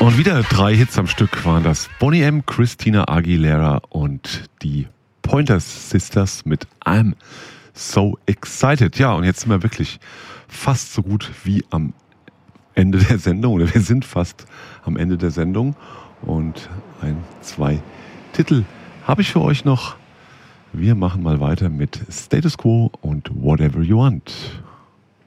Und wieder 3 Hits am Stück waren das. Boney M., Christina Aguilera und die Pointer Sisters mit I'm So Excited. Ja, und jetzt sind wir wirklich fast so gut wie am Ende der Sendung. Oder wir sind fast am Ende der Sendung. Und 2 Titel habe ich für euch noch. Wir machen mal weiter mit Status Quo und Whatever You Want.